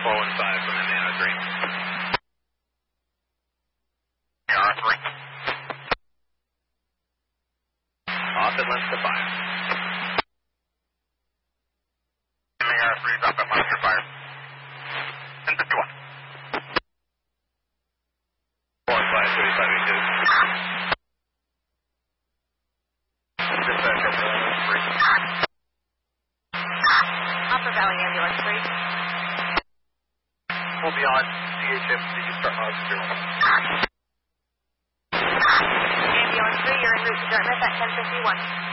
415 from MAR3. MAR3. Off at left to fire. MAR3 is off at left to fire. 1051. 415, 3582. Upper Valley Ambulance 3. We'll be on CHF. Did you start on 0? Ambulance 3, you're en route to Dartmouth at 1051.